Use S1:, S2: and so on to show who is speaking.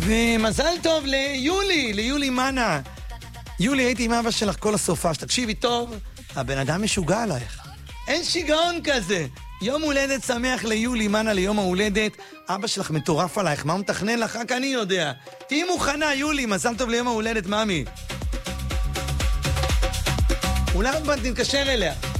S1: ומזל טוב ליולי מנה. יולי, הייתי עם אבא שלך כל הסופה, שתקשיבי טוב, הבן אדם משוגע עלייך. אין שיגעון כזה. יום הולדת שמח ליולי מנה ליום ההולדת. אבא שלך מטורף עלייך, מה הוא מתכנן לך? רק אני יודע. תהי מוכנה, יולי, מזל טוב ליום ההולדת, מאמי. אולי עוד פעם תתקשר אליה.